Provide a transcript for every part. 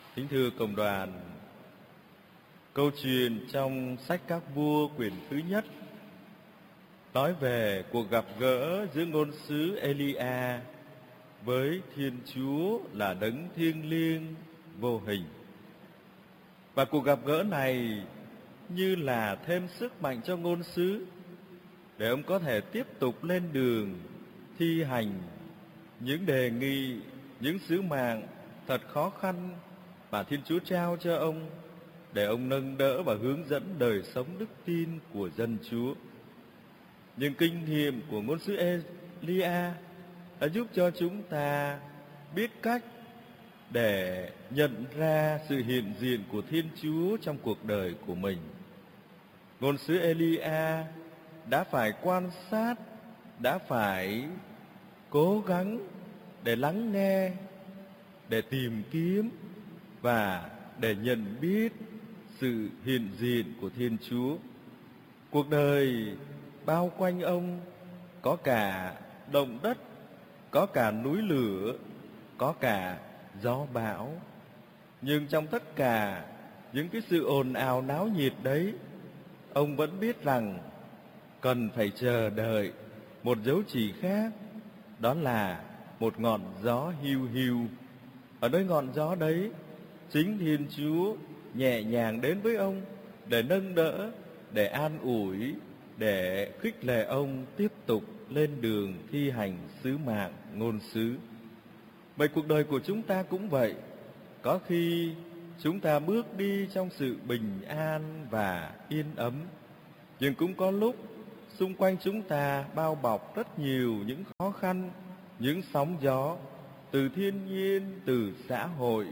Kính thưa cộng đoàn, câu chuyện trong sách Các Vua quyển thứ nhất nói về cuộc gặp gỡ giữa ngôn sứ Elia với Thiên Chúa là đấng thiêng liêng vô hình. Và cuộc gặp gỡ này như là thêm sức mạnh cho ngôn sứ để ông có thể tiếp tục lên đường thi hành những đề nghị, những sứ mạng thật khó khăn mà Thiên Chúa trao cho ông, để ông nâng đỡ và hướng dẫn đời sống đức tin của dân Chúa. Nhưng kinh nghiệm của ngôn sứ Elia đã giúp cho chúng ta biết cách để nhận ra sự hiện diện của Thiên Chúa trong cuộc đời của mình. Ngôn sứ Elia đã phải quan sát, đã phải cố gắng để lắng nghe, để tìm kiếm và để nhận biết sự hiện diện của Thiên Chúa. Cuộc đời bao quanh ông có cả động đất, có cả núi lửa, có cả gió bão. Nhưng trong tất cả những cái sự ồn ào náo nhiệt đấy, ông vẫn biết rằng cần phải chờ đợi một dấu chỉ khác, đó là một ngọn gió hiu hiu. Ở nơi ngọn gió đấy, chính Thiên Chúa nhẹ nhàng đến với ông để nâng đỡ, để an ủi, để khích lệ ông tiếp tục lên đường thi hành sứ mạng ngôn sứ. Vậy cuộc đời của chúng ta cũng vậy. Có khi chúng ta bước đi trong sự bình an và yên ấm, nhưng cũng có lúc xung quanh chúng ta bao bọc rất nhiều những khó khăn, những sóng gió từ thiên nhiên, từ xã hội,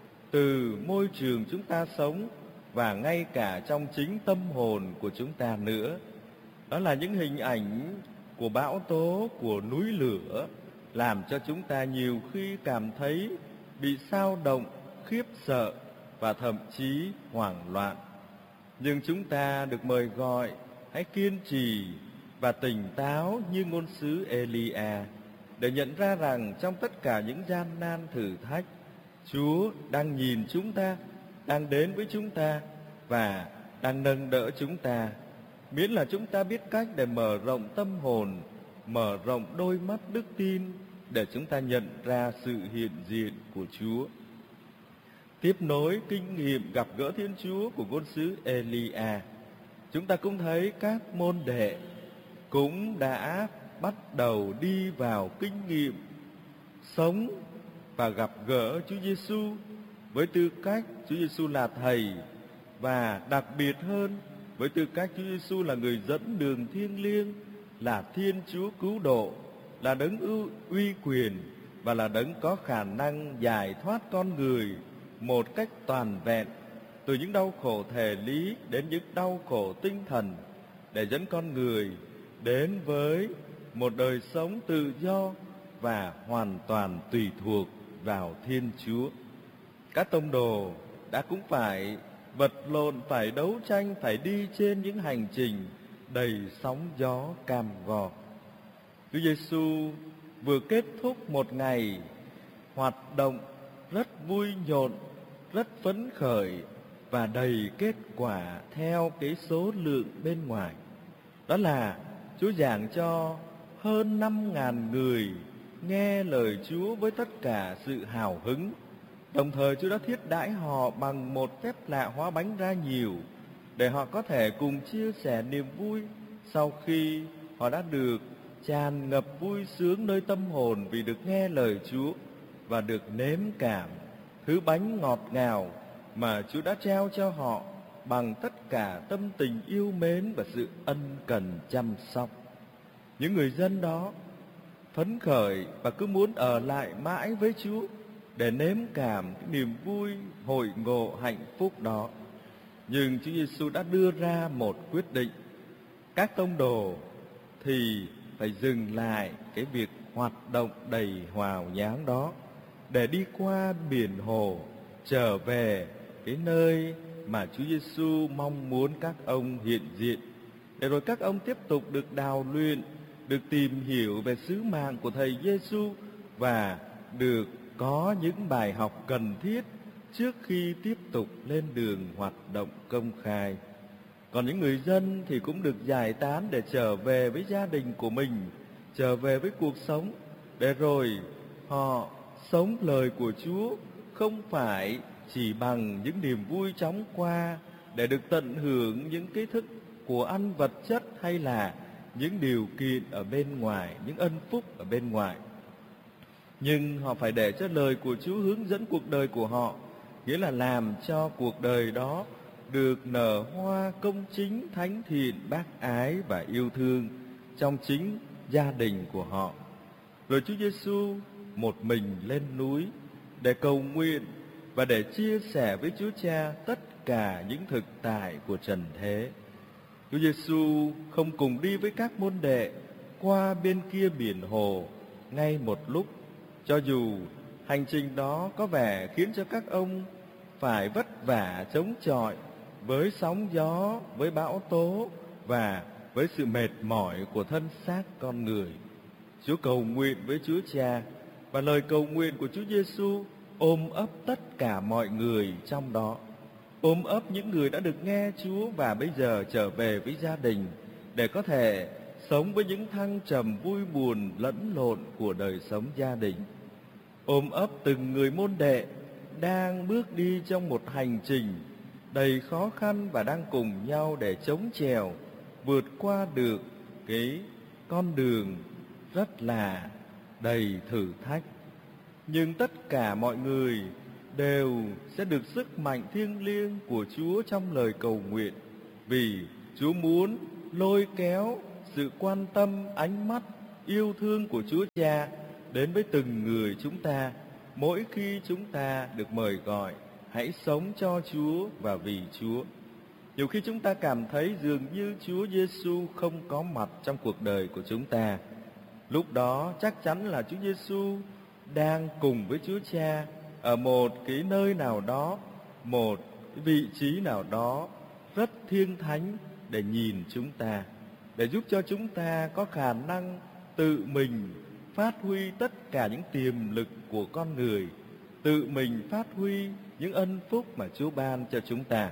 từ môi trường chúng ta sống, và ngay cả trong chính tâm hồn của chúng ta nữa. Đó là những hình ảnh của bão tố, của núi lửa, làm cho chúng ta nhiều khi cảm thấy bị xao động, khiếp sợ và thậm chí hoảng loạn. Nhưng chúng ta được mời gọi hãy kiên trì và tỉnh táo như ngôn sứ Elia, để nhận ra rằng trong tất cả những gian nan thử thách, Chúa đang nhìn chúng ta, đang đến với chúng ta và đang nâng đỡ chúng ta, miễn là chúng ta biết cách để mở rộng tâm hồn, mở rộng đôi mắt đức tin, để chúng ta nhận ra sự hiện diện của Chúa. Tiếp nối kinh nghiệm gặp gỡ Thiên Chúa của ngôn sứ Elia, chúng ta cũng thấy các môn đệ cũng đã bắt đầu đi vào kinh nghiệm sống và gặp gỡ Chúa Giêsu với tư cách Chúa Giêsu là thầy, và đặc biệt hơn với tư cách Chúa Giêsu là người dẫn đường thiêng liêng, là Thiên Chúa cứu độ, là đấng uy quyền và là đấng có khả năng giải thoát con người một cách toàn vẹn từ những đau khổ thể lý đến những đau khổ tinh thần, để dẫn con người đến với một đời sống tự do và hoàn toàn tùy thuộc vào Thiên Chúa. Các tông đồ đã cũng phải vật lộn, phải đấu tranh, phải đi trên những hành trình đầy sóng gió cam go. Chúa Giêsu vừa kết thúc một ngày hoạt động rất vui nhộn, rất phấn khởi và đầy kết quả theo cái số lượng bên ngoài. Đó là Chúa giảng cho hơn 5.000 người nghe lời Chúa với tất cả sự hào hứng. Đồng thời Chúa đã thiết đãi họ bằng một phép lạ hóa bánh ra nhiều, để họ có thể cùng chia sẻ niềm vui sau khi họ đã được tràn ngập vui sướng nơi tâm hồn vì được nghe lời Chúa và được nếm cảm thứ bánh ngọt ngào mà Chúa đã trao cho họ bằng tất cả tâm tình yêu mến và sự ân cần chăm sóc. Những người dân đó phấn khởi và cứ muốn ở lại mãi với Chúa để nếm cảm cái niềm vui hội ngộ hạnh phúc đó. Nhưng Chúa Giêsu đã đưa ra một quyết định. Các tông đồ thì phải dừng lại cái việc hoạt động đầy hào nhoáng đó, để đi qua biển hồ, trở về cái nơi mà Chúa Giêsu mong muốn các ông hiện diện, để rồi các ông tiếp tục được đào luyện, được tìm hiểu về sứ mạng của Thầy Giêsu và được có những bài học cần thiết trước khi tiếp tục lên đường hoạt động công khai. Còn những người dân thì cũng được giải tán để trở về với gia đình của mình, trở về với cuộc sống, để rồi họ sống lời của Chúa không phải chỉ bằng những niềm vui chóng qua để được tận hưởng những cái thức của ăn vật chất hay là những điều kiện ở bên ngoài, những ân phúc ở bên ngoài. Nhưng họ phải để cho lời của Chúa hướng dẫn cuộc đời của họ, nghĩa là làm cho cuộc đời đó được nở hoa công chính, thánh thiện, bác ái và yêu thương trong chính gia đình của họ. Rồi Chúa Giêsu một mình lên núi để cầu nguyện và để chia sẻ với Chúa Cha tất cả những thực tại của trần thế. Chúa Giêsu không cùng đi với các môn đệ qua bên kia biển hồ ngay một lúc, cho dù hành trình đó có vẻ khiến cho các ông phải vất vả chống chọi với sóng gió, với bão tố và với sự mệt mỏi của thân xác con người. Chúa cầu nguyện với Chúa Cha, và lời cầu nguyện của Chúa Giêsu ôm ấp tất cả mọi người trong đó, ôm ấp những người đã được nghe Chúa và bây giờ trở về với gia đình để có thể sống với những thăng trầm vui buồn lẫn lộn của đời sống gia đình. Ôm ấp từng người môn đệ đang bước đi trong một hành trình đầy khó khăn và đang cùng nhau để chống chèo vượt qua được cái con đường rất là đầy thử thách. Nhưng tất cả mọi người đều sẽ được sức mạnh thiêng liêng của Chúa trong lời cầu nguyện, vì Chúa muốn lôi kéo sự quan tâm, ánh mắt, yêu thương của Chúa Cha đến với từng người chúng ta mỗi khi chúng ta được mời gọi hãy sống cho Chúa và vì Chúa. Nhiều khi chúng ta cảm thấy dường như Chúa Giêsu không có mặt trong cuộc đời của chúng ta. Lúc đó chắc chắn là Chúa Giêsu đang cùng với Chúa Cha ở một cái nơi nào đó, một cái vị trí nào đó rất thiêng thánh để nhìn chúng ta, để giúp cho chúng ta có khả năng tự mình phát huy tất cả những tiềm lực của con người, tự mình phát huy những ân phúc mà Chúa ban cho chúng ta.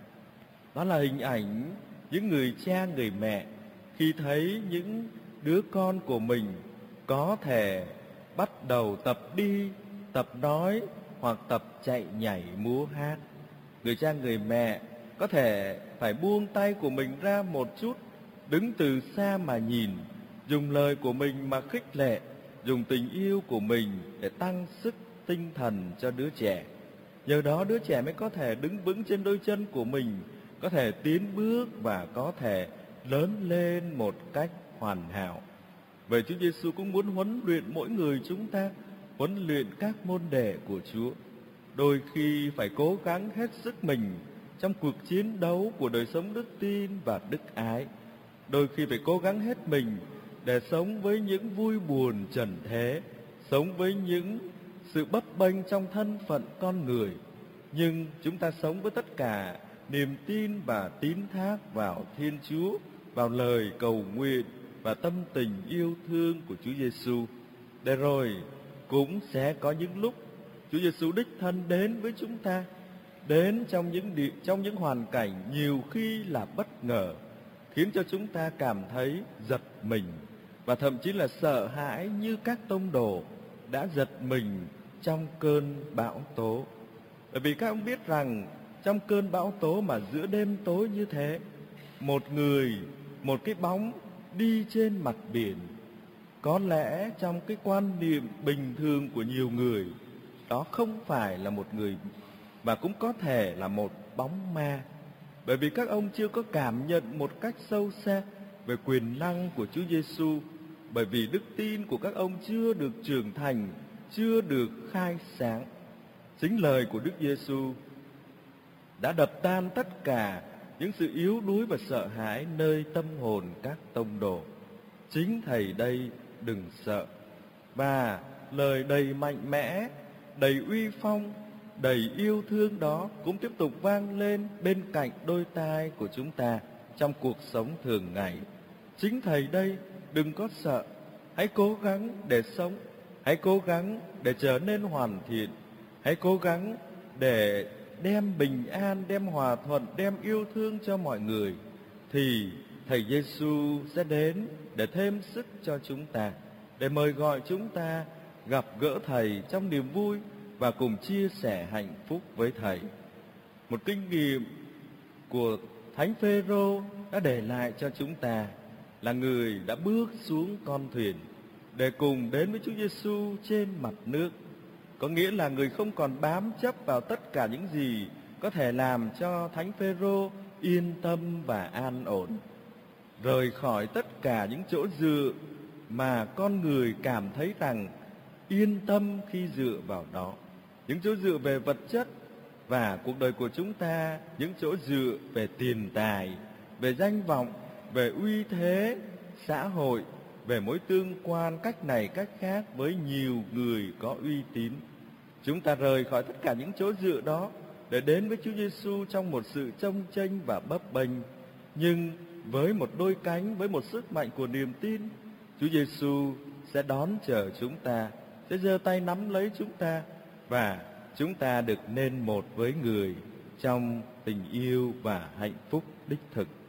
Đó là hình ảnh những người cha, người mẹ khi thấy những đứa con của mình có thể bắt đầu tập đi, tập nói hoặc tập chạy nhảy múa hát. Người cha, người mẹ có thể phải buông tay của mình ra một chút, đứng từ xa mà nhìn, dùng lời của mình mà khích lệ, dùng tình yêu của mình để tăng sức tinh thần cho đứa trẻ. Nhờ đó đứa trẻ mới có thể đứng vững trên đôi chân của mình, có thể tiến bước và có thể lớn lên một cách hoàn hảo. Vậy Chúa Giêsu cũng muốn huấn luyện mỗi người chúng ta, huấn luyện các môn đệ của Chúa. Đôi khi phải cố gắng hết sức mình trong cuộc chiến đấu của đời sống đức tin và đức ái. Đôi khi phải cố gắng hết mình để sống với những vui buồn trần thế, sống với những sự bấp bênh trong thân phận con người. Nhưng chúng ta sống với tất cả niềm tin và tín thác vào Thiên Chúa, vào lời cầu nguyện và tâm tình yêu thương của Chúa Giêsu. Để rồi cũng sẽ có những lúc Chúa Giêsu đích thân đến với chúng ta, đến trong những hoàn cảnh nhiều khi là bất ngờ, khiến cho chúng ta cảm thấy giật mình và thậm chí là sợ hãi, như các tông đồ đã giật mình trong cơn bão tố. Bởi vì các ông biết rằng trong cơn bão tố mà giữa đêm tối như thế, một cái bóng đi trên mặt biển, có lẽ trong cái quan niệm bình thường của nhiều người, đó không phải là một người mà cũng có thể là một bóng ma. Bởi vì các ông chưa có cảm nhận một cách sâu xa về quyền năng của Chúa Giêsu, bởi vì đức tin của các ông chưa được trưởng thành, chưa được khai sáng. Chính lời của Đức Giêsu đã đập tan tất cả những sự yếu đuối và sợ hãi nơi tâm hồn các tông đồ. Chính Thầy đây, đừng sợ. Và lời đầy mạnh mẽ, đầy uy phong, đầy yêu thương đó cũng tiếp tục vang lên bên cạnh đôi tai của chúng ta trong cuộc sống thường ngày. Chính Thầy đây, đừng có sợ. Hãy cố gắng để sống, hãy cố gắng để trở nên hoàn thiện, hãy cố gắng để đem bình an, đem hòa thuận, đem yêu thương cho mọi người, thì Thầy Giêsu sẽ đến để thêm sức cho chúng ta, để mời gọi chúng ta gặp gỡ Thầy trong niềm vui và cùng chia sẻ hạnh phúc với Thầy. Một kinh nghiệm của Thánh Phêrô đã để lại cho chúng ta là người đã bước xuống con thuyền để cùng đến với Chúa Giêsu trên mặt nước. Có nghĩa là người không còn bám chấp vào tất cả những gì có thể làm cho Thánh Phêrô yên tâm và an ổn, rời khỏi tất cả những chỗ dựa mà con người cảm thấy rằng yên tâm khi dựa vào đó. Những chỗ dựa về vật chất và cuộc đời của chúng ta, những chỗ dựa về tiền tài, về danh vọng, về uy thế xã hội, về mối tương quan cách này cách khác với nhiều người có uy tín. Chúng ta rời khỏi tất cả những chỗ dựa đó để đến với Chúa Giêsu trong một sự chông chênh và bấp bênh, nhưng với một đôi cánh, với một sức mạnh của niềm tin. Chúa Giêsu sẽ đón chờ chúng ta, sẽ giơ tay nắm lấy chúng ta, và chúng ta được nên một với người trong tình yêu và hạnh phúc đích thực.